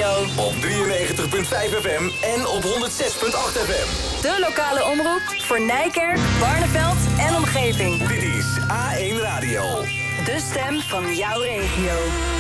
Radio. Op 93.5 FM en op 106.8 FM. De lokale omroep voor Nijkerk, Barneveld en omgeving. Dit is A1 Radio. De stem van jouw regio.